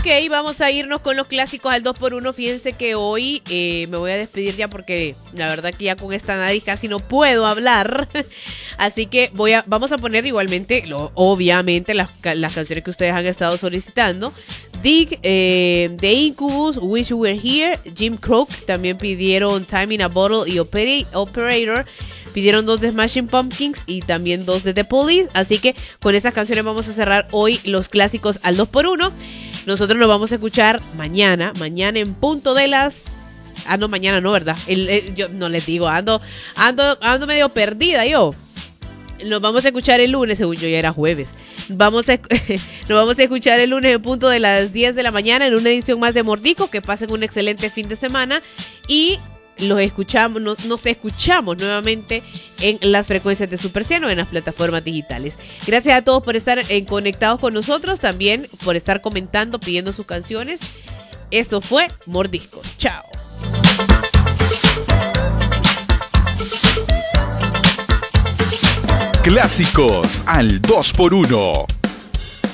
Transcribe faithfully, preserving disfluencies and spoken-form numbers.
Ok, vamos a irnos con los clásicos al dos por uno. Fíjense que hoy eh, me voy a despedir ya porque la verdad que ya con esta nariz casi no puedo hablar. Así que voy a, vamos a poner igualmente, lo, obviamente, las, las canciones que ustedes han estado solicitando. Dig, eh, The Incubus, Wish You Were Here, Jim Croce, también pidieron Time in a Bottle y Opera- Operator. Pidieron dos de Smashing Pumpkins y también dos de The Police. Así que con esas canciones vamos a cerrar hoy los clásicos al dos por uno. Nosotros nos vamos a escuchar mañana, mañana en punto de las... Ah, no, mañana no, ¿verdad? El, el, yo no les digo, ando, ando, ando medio perdida yo. Nos vamos a escuchar el lunes, según yo ya era jueves. Vamos a, nos vamos a escuchar el lunes en punto de las diez de la mañana en una edición más de Mordisco. Que pasen un excelente fin de semana y los escuchamos, nos, nos escuchamos nuevamente en las frecuencias de Super cien o en las plataformas digitales. Gracias a todos por estar en, conectados con nosotros, también por estar comentando, pidiendo sus canciones. Esto fue Mordiscos. Chao. Clásicos al dos por uno.